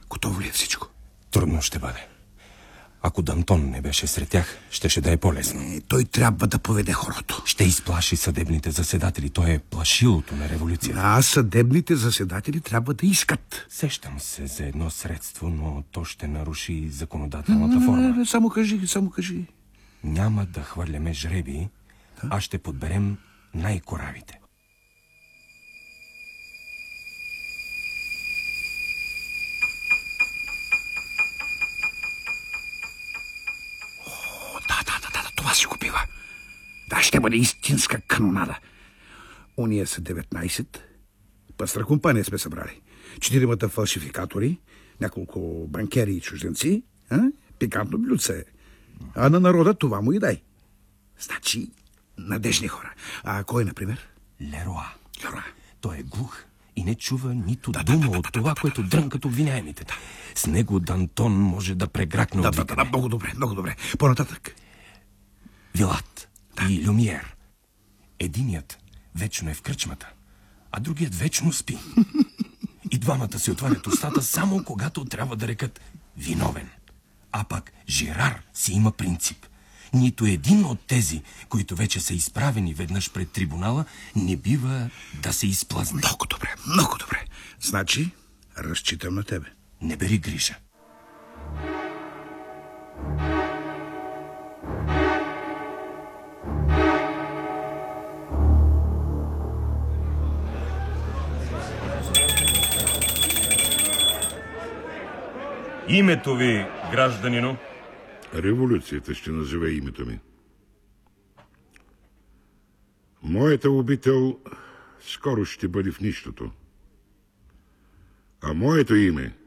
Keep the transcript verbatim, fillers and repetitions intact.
Готово ли е всичко? Трудно ще бъде. Ако Д'Антон не беше сред тях, щеше да е по-лесно. Не, той трябва да поведе хорото. Ще изплаши съдебните заседатели. Той е плашилото на революцията. А съдебните заседатели трябва да искат. Сещам се за едно средство, но то ще наруши законодателната форма. Не, не, само кажи, само кажи. Няма да хвърляме жреби, да? А ще подберем най-коравите. Да, да, да, да, това си го бива. Да, ще бъде истинска канонада. Уния са деветнайсет. Пъстра компания сме събрали. Четиримата фалшификатори, няколко банкери и чужденци. А? Пикантно блюдце. А на народа това му и дай. Значи, надежни хора. А кой, например? Леруа. Леруа. Той е глух и не чува нито да, дума да, да, от да, това, да, да, което да, дрънкат обвиняемите. Да. С него Д'Антон може да прегракне да, отвикане. Да, да, много добре, много добре. По-нататък. Вилат да. и Люмиер. Единият вечно е в кръчмата, а другият вечно спи. И двамата си отварят устата само когато трябва да рекат виновен. А пак Жерар си има принцип. Нито един от тези, които вече са изправени веднъж пред трибунала, не бива да се изплъзне. Много добре, много добре. Значи, разчитам на тебе. Не бери грижа. Името ви, гражданино? Революцията ще назове името ми. Моята обител скоро ще бъде в нищото. А моето име